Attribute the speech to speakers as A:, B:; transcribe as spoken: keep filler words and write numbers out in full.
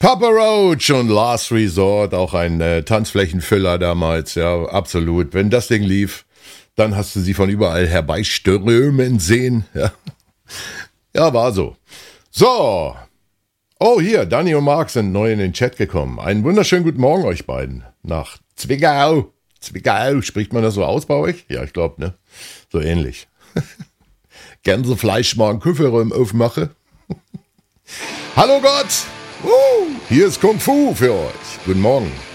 A: Papa Roach und Last Resort, auch ein äh, Tanzflächenfüller damals, ja, absolut. Wenn das Ding lief, dann hast du sie von überall herbeiströmen sehen. Ja, ja, war so. So, oh hier, Dani und Marc sind neu in den Chat gekommen. Einen wunderschönen guten Morgen euch beiden. Nach Zwickau. Zwickau, spricht man das so aus bei euch? Ja, ich glaube, ne? So ähnlich. Gänsefleisch mal einen Küferraum aufmache. Hallo Gott! Uh, hier ist Kung Fu für euch. Guten Morgen.